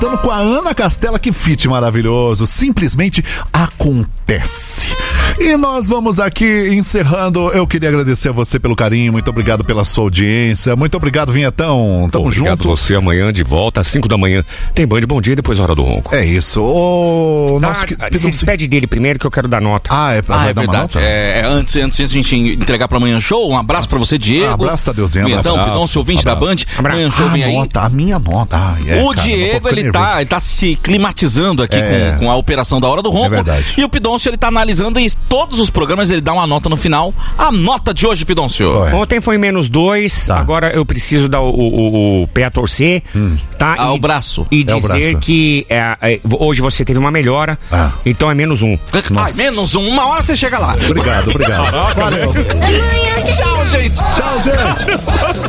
voltando com a Ana Castela, que feat maravilhoso, simplesmente acontece. E nós vamos aqui encerrando. Eu queria agradecer a você pelo carinho, muito obrigado pela sua audiência, muito obrigado, Vinhetão, tamo junto. Obrigado você, amanhã de volta às 5 da manhã, tem Band Bom Dia e depois Hora do Ronco. É isso. Se despede dele primeiro que eu quero dar nota. Vai dar uma nota? Antes a gente entregar pra Manhã Show, um abraço pra você, Diego. Abraço, Tadeuzinho. Então, Pidoncio, ouvinte da Band, Manhã Show vem aí. A minha nota. O Diego, ele tá se climatizando aqui com a operação da Hora do Ronco. É verdade. E o Pidoncio, ele tá analisando e todos os programas ele dá uma nota no final. A nota de hoje, Pidoncio. Ontem foi -2, agora eu preciso dar o pé a torcer, tá? O braço. E dizer que hoje você teve uma melhora, então é -1. -1. Uma hora você chega lá. Obrigado. Valeu. Tchau, gente.